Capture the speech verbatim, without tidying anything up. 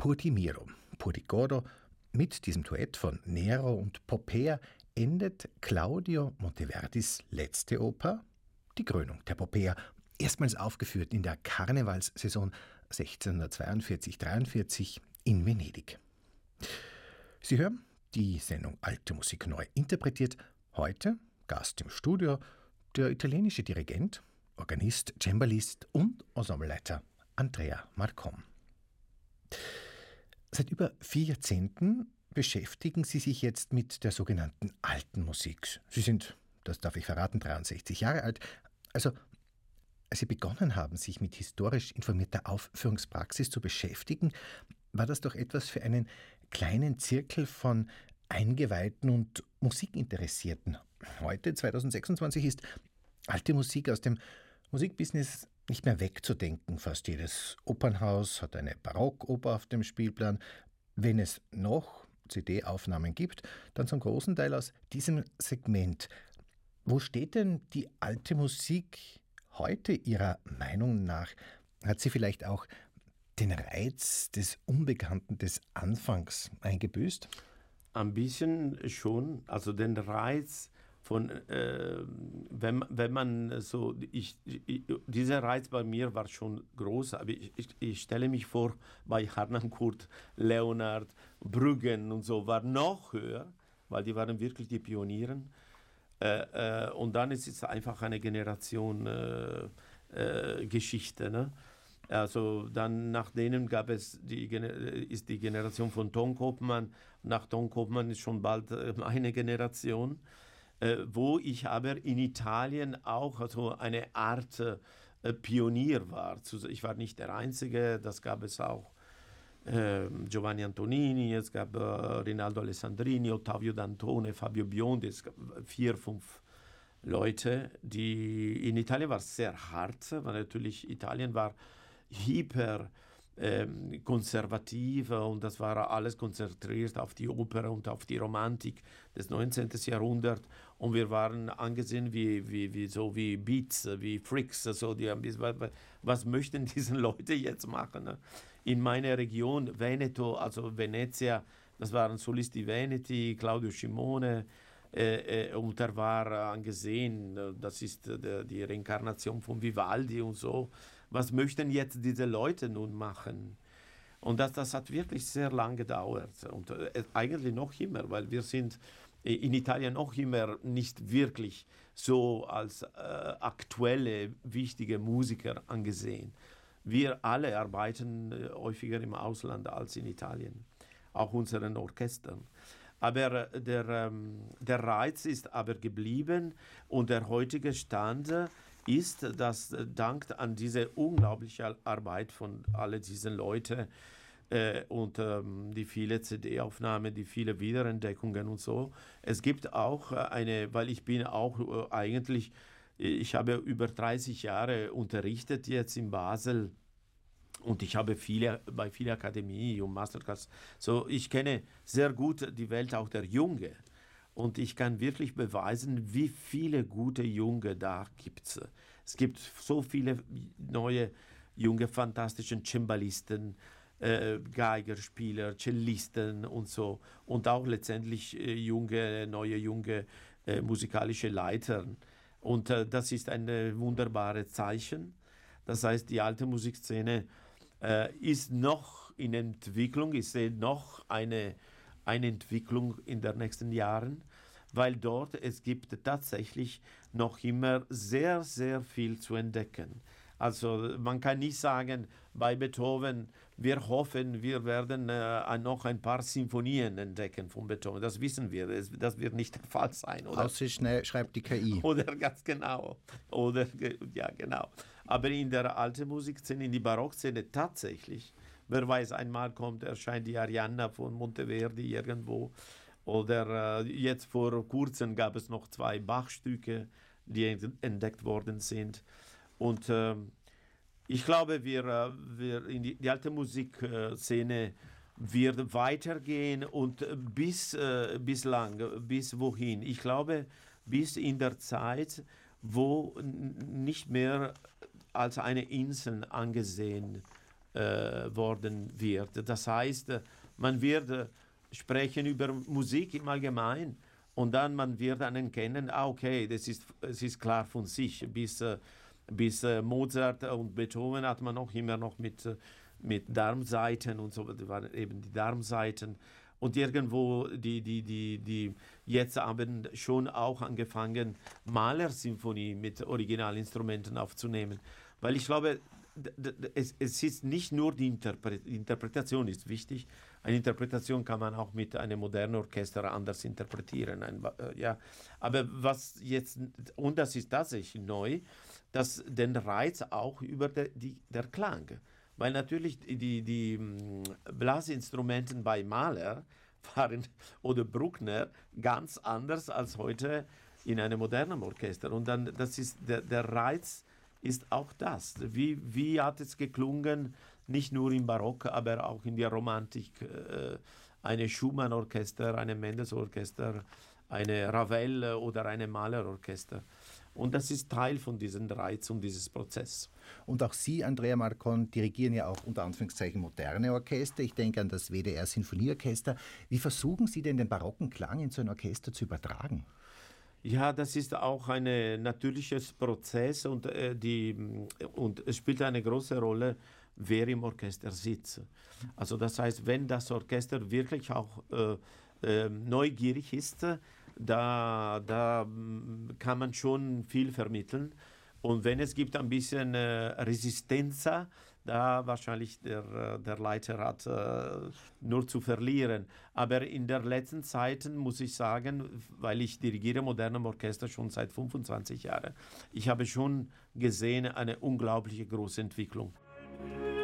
Pur di Miro, Pur di Coro, mit diesem Duett von Nero und Popea endet Claudio Monteverdis letzte Oper, die Krönung der Popea, erstmals aufgeführt in der Karnevalssaison sechzehnhundertzweiundvierzig dreiundvierzig in Venedig. Sie hören die Sendung Alte Musik neu interpretiert. Heute Gast im Studio der italienische Dirigent, Organist, Cembalist und Ensembleleiter Andrea Marcon. Seit über vier Jahrzehnten beschäftigen Sie sich jetzt mit der sogenannten alten Musik. Sie sind, das darf ich verraten, dreiundsechzig Jahre alt. Also, als Sie begonnen haben, sich mit historisch informierter Aufführungspraxis zu beschäftigen, war das doch etwas für einen kleinen Zirkel von Eingeweihten und Musikinteressierten. Heute, zweitausendsechsundzwanzig, ist alte Musik aus dem Musikbusiness nicht mehr wegzudenken. Fast jedes Opernhaus hat eine Barockoper auf dem Spielplan. Wenn es noch C D-Aufnahmen gibt, dann zum großen Teil aus diesem Segment. Wo steht denn die alte Musik heute Ihrer Meinung nach? Hat sie vielleicht auch den Reiz des Unbekannten des Anfangs eingebüßt? Ein bisschen schon. Also den Reiz von, äh, wenn, wenn man so, ich, ich, dieser Reiz bei mir war schon groß, aber ich, ich, ich stelle mich vor, bei Harnoncourt, Leonard, Brüggen und so war noch höher, weil die waren wirklich die Pionieren. Äh, äh, und dann ist es einfach eine Generation äh, äh, Geschichte, ne? Also dann nach denen gab es die, ist die Generation von Ton Koopman. Nach Ton Koopman ist schon bald eine Generation, äh, wo ich aber in Italien auch also eine Art äh, Pionier war. Ich war nicht der Einzige, das gab es auch äh, Giovanni Antonini, es gab äh, Rinaldo Alessandrini, Ottavio D'Antone, Fabio Biondi, es gab vier, fünf Leute, die in Italien war sehr hart, weil natürlich Italien war hyper ähm, konservativ und das war alles konzentriert auf die Oper und auf die Romantik des neunzehnten. Jahrhunderts und wir waren angesehen wie, wie, wie, so wie Beats, wie Freaks, so die, was möchten diese Leute jetzt machen? Ne? In meiner Region, Veneto, also Venezia, das waren Solisti Veneti, Claudio Scimone, Äh, äh, und er war angesehen, das ist äh, die Reinkarnation von Vivaldi und so. Was möchten jetzt diese Leute nun machen? Und das, das hat wirklich sehr lange gedauert und äh, eigentlich noch immer, weil wir sind in Italien noch immer nicht wirklich so als äh, aktuelle, wichtige Musiker angesehen. Wir alle arbeiten äh, häufiger im Ausland als in Italien, auch unseren Orchestern. Aber der, der Reiz ist aber geblieben und der heutige Stand ist, dass dank an diese unglaubliche Arbeit von all diesen Leuten äh, und ähm, die viele C D-Aufnahmen, die viele Wiederentdeckungen und so, es gibt auch eine, weil ich bin auch äh, eigentlich, ich habe über dreißig Jahre unterrichtet jetzt in Basel. Und ich habe viele, bei vielen Akademien und Masterclass, so ich kenne sehr gut die Welt auch der Junge. Und ich kann wirklich beweisen, wie viele gute Junge da gibt. Es gibt so viele neue, junge, fantastische Cembalisten, äh, Geigerspieler, Cellisten und so. Und auch letztendlich äh, junge, neue, junge äh, musikalische Leiter. Und äh, das ist ein äh, wunderbares Zeichen. Das heißt, die alte Musikszene äh, ist noch in Entwicklung. Ich sehe noch eine, eine Entwicklung in den nächsten Jahren, weil dort es gibt tatsächlich noch immer sehr, sehr viel zu entdecken. Also man kann nicht sagen, bei Beethoven, wir hoffen, wir werden äh, noch ein paar Sinfonien entdecken von Beethoven. Das wissen wir, das, das wird nicht der Fall sein. Oder? Außer schnell schreibt die K I. Oder ganz genau. Oder, ja, genau. Aber in der alten Musikszene, in die Barokszene tatsächlich, wer weiß, einmal kommt, erscheint die Arianna von Monteverdi irgendwo. Oder äh, jetzt vor kurzem gab es noch zwei Bach-Stücke, die entdeckt worden sind. Und äh, ich glaube, wir, wir in die, die alte Musikszene wird weitergehen und bis äh, bislang, bis wohin? Ich glaube, bis in der Zeit, wo n- nicht mehr als eine Insel angesehen äh, worden wird. Das heißt, äh, man wird äh, sprechen über Musik im Allgemeinen und dann man wird dann erkennen, ah, okay, das ist, es ist klar von sich. Bis, äh, bis äh, Mozart und Beethoven hat man auch immer noch mit, äh, mit Darmsaiten und so, das waren eben die Darmsaiten. Und irgendwo, die, die, die, die jetzt haben schon auch angefangen, Mahler-Symphonie mit Originalinstrumenten aufzunehmen. Weil ich glaube, es, es ist nicht nur die Interpre- Interpretation ist wichtig. Eine Interpretation kann man auch mit einem modernen Orchester anders interpretieren. Ein, äh, ja. Aber was jetzt, und das ist tatsächlich neu, dass den Reiz auch über der, die, der Klang. Weil natürlich die, die Blasinstrumente bei Mahler waren oder Bruckner ganz anders als heute in einem modernen Orchester. Und dann, das ist der, der Reiz ist auch das. Wie, wie hat es geklungen, nicht nur im Barock, aber auch in der Romantik, äh, eine Schumann-Orchester, ein Mendelssohn-Orchester, eine Ravel oder eine Mahler-Orchester. Und das ist Teil von diesem Reiz und dieses Prozess. Und auch Sie, Andrea Marcon, dirigieren ja auch unter Anführungszeichen moderne Orchester. Ich denke an das W D R-Sinfonieorchester. Wie versuchen Sie denn den barocken Klang in so ein Orchester zu übertragen? Ja, das ist auch ein natürliches Prozess und, äh, die, und es spielt eine große Rolle, wer im Orchester sitzt. Also das heißt, wenn das Orchester wirklich auch äh, äh, neugierig ist, da, da kann man schon viel vermitteln. Und wenn es gibt ein bisschen äh, Resistenz, da wahrscheinlich der, der Leiter hat äh, nur zu verlieren. Aber in der letzten Zeit muss ich sagen, weil ich dirigiere modernem Orchester schon seit fünfundzwanzig Jahren, ich habe schon gesehen eine unglaubliche große Entwicklung.